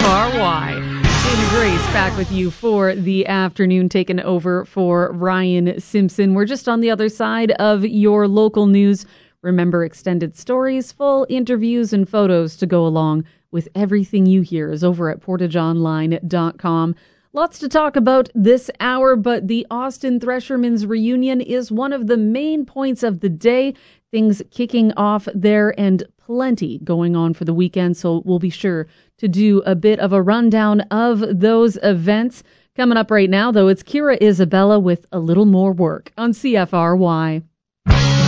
CFRY. Jamie Grace back with you for the afternoon, taking over for Ryan Simpson. We're just on the other side of your local news. Remember, extended stories, full interviews, and photos to go along with everything you hear is over at portageonline.com. Lots to talk about this hour, but the Austin Threshermen's reunion is one of the main points of the day. Things kicking off there and plenty going on for the weekend, so we'll be sure to do a bit of a rundown of those events. Coming up right now, though, it's Kira Isabella with a little more work on CFRY.